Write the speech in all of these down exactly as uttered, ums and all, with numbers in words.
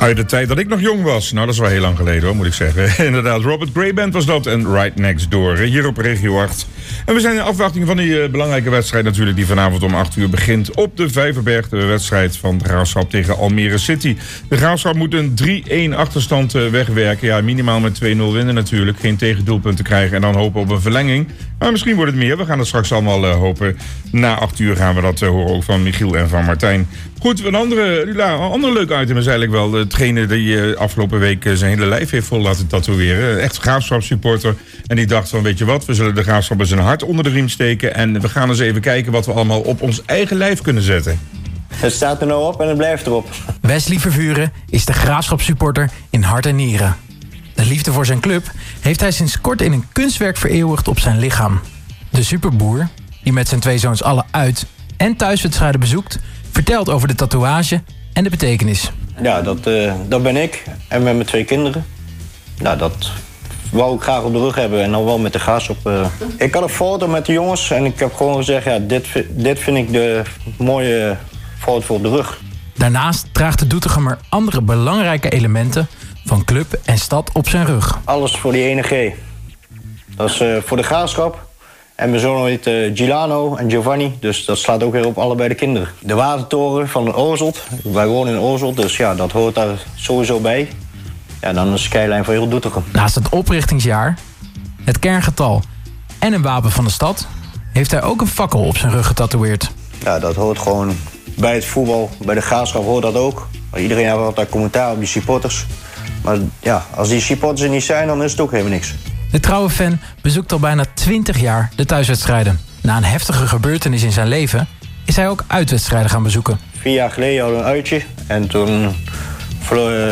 Uit de tijd dat ik nog jong was. Nou, dat is wel heel lang geleden hoor, moet ik zeggen. Inderdaad, Robert Gray Band was dat en Right Next Door. Hier op Regio acht. En we zijn in afwachting van die uh, belangrijke wedstrijd natuurlijk... die vanavond om acht uur begint op de Vijverberg. De wedstrijd van de Graafschap tegen Almere City. De Graafschap moet een drie-een achterstand uh, wegwerken. Ja, minimaal met twee nul winnen natuurlijk. Geen tegendoelpunten krijgen en dan hopen op een verlenging. Maar misschien wordt het meer. We gaan het straks allemaal uh, hopen. Na acht uur gaan we dat uh, horen ook van Michiel en van Martijn. Goed, een andere, ja, een andere leuk item is eigenlijk wel... hetgene die uh, afgelopen week uh, zijn hele lijf heeft vol laten tatoeëren. Echt Graafschap-supporter. En die dacht van, weet je wat, we zullen de Graafschap zijn hart onder de riem steken... en we gaan eens even kijken wat we allemaal op ons eigen lijf kunnen zetten. Het staat er nou op en het blijft erop. Wesley Vervuren is de Graafschap-supporter in hart en nieren. De liefde voor zijn club heeft hij sinds kort in een kunstwerk vereeuwigd op zijn lichaam. De superboer, die met zijn twee zoons alle uit- en thuiswedstrijden bezoekt... vertelt over de tatoeage en de betekenis. Ja, dat, uh, dat ben ik. En met mijn twee kinderen. Nou, dat wou ik graag op de rug hebben. En dan wel met de Graafschap. Uh. Ik had een foto met de jongens. En ik heb gewoon gezegd, ja, dit, dit vind ik de mooie foto voor op de rug. Daarnaast draagt de Doetinchemer andere belangrijke elementen... van club en stad op zijn rug. Alles voor die ene G. Dat is uh, voor de Graafschap. En mijn zoon heet uh, Gilano en Giovanni, dus dat slaat ook weer op allebei de kinderen. De watertoren van Oorschot. Wij wonen in Oorschot, dus ja, dat hoort daar sowieso bij. Ja, dan een skyline van heel Doetinchem. Naast het oprichtingsjaar, het kerngetal en een wapen van de stad... heeft hij ook een fakkel op zijn rug getatoeëerd. Ja, dat hoort gewoon bij het voetbal. Bij de Graafschap hoort dat ook. Iedereen heeft altijd commentaar op die supporters. Maar ja, als die supporters er niet zijn, dan is het ook helemaal niks. De trouwe fan bezoekt al bijna twintig jaar de thuiswedstrijden. Na een heftige gebeurtenis in zijn leven is hij ook uitwedstrijden gaan bezoeken. Vier jaar geleden hadden we een uitje. En toen uh,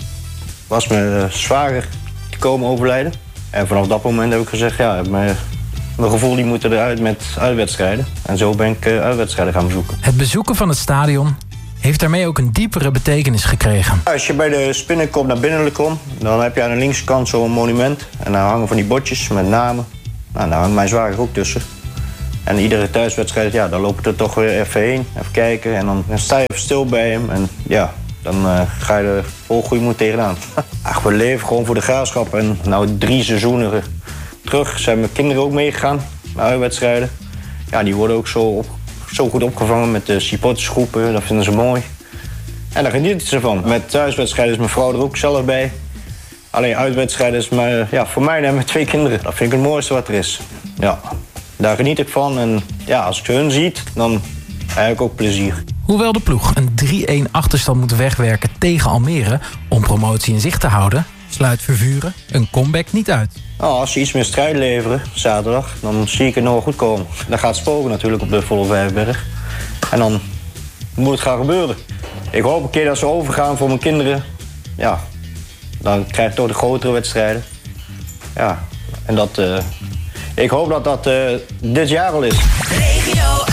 was mijn zwager komen overlijden. En vanaf dat moment heb ik gezegd, ja, mijn, mijn gevoel die moeten eruit met uitwedstrijden. En zo ben ik uh, uitwedstrijden gaan bezoeken. Het bezoeken van het stadion heeft daarmee ook een diepere betekenis gekregen. Als je bij de Spinnenkop naar binnen komt, dan heb je aan de linkse kant zo'n monument. En daar hangen van die bordjes met namen. Nou, daar hangt mijn zwager ook tussen. En iedere thuiswedstrijd, ja, dan loop ik er toch weer even heen, even kijken. En dan, dan sta je even stil bij hem. En ja, dan uh, ga je er vol goede moed tegenaan. Ach, we leven gewoon voor de Graafschap. En nou, drie seizoenen terug zijn mijn kinderen ook meegegaan naar uitwedstrijden. Ja, die worden ook zo op. Zo goed opgevangen met de supportersgroepen, dat vinden ze mooi. En daar genieten ze van. Met thuiswedstrijden is mijn vrouw er ook zelf bij. Alleen uitwedstrijden is maar, ja, voor mij en mijn twee kinderen. Dat vind ik het mooiste wat er is. Ja, daar geniet ik van. En ja, als ik hun ziet, dan heb ik ook plezier. Hoewel de ploeg een drie-een achterstand moet wegwerken tegen Almere... om promotie in zicht te houden, sluit Vervuren een comeback niet uit. Nou, als ze iets meer strijd leveren, zaterdag, dan zie ik het nog wel goed komen. Dan gaat het spoken natuurlijk op de volle Vijverberg. En dan moet het gaan gebeuren. Ik hoop een keer dat ze overgaan voor mijn kinderen. Ja, dan krijg ik toch de grotere wedstrijden. Ja, en dat... Uh, ik hoop dat dat uh, dit jaar al is. Regio acht.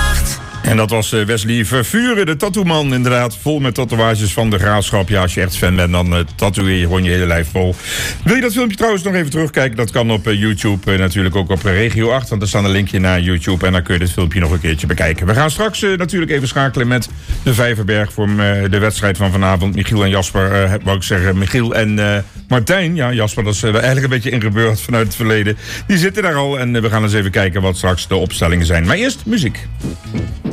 En dat was Wesley Vervuren, de tattooman, inderdaad. Vol met tatoeages van de Graafschap. Ja, als je echt fan bent, dan uh, tatoeëer je gewoon je hele lijf vol. Wil je dat filmpje trouwens nog even terugkijken? Dat kan op uh, YouTube, uh, natuurlijk ook op Regio acht. Want er staat een linkje naar YouTube en dan kun je dit filmpje nog een keertje bekijken. We gaan straks uh, natuurlijk even schakelen met de Vijverberg voor uh, de wedstrijd van vanavond. Michiel en Jasper, uh, wou ik zeggen, Michiel en uh, Martijn. Ja, Jasper, dat is uh, eigenlijk een beetje ingebeurd vanuit het verleden. Die zitten daar al en uh, we gaan eens even kijken wat straks de opstellingen zijn. Maar eerst muziek.